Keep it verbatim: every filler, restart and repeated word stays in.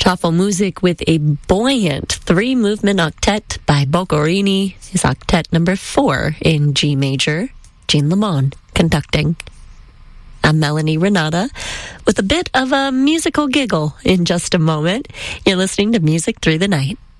Tafel Music with a buoyant three-movement octet by Boccherini, his octet number four in G major. Jean Lamont conducting. I'm Melanie Renata with a bit of a musical giggle in just a moment. You're listening to Music Through the Night.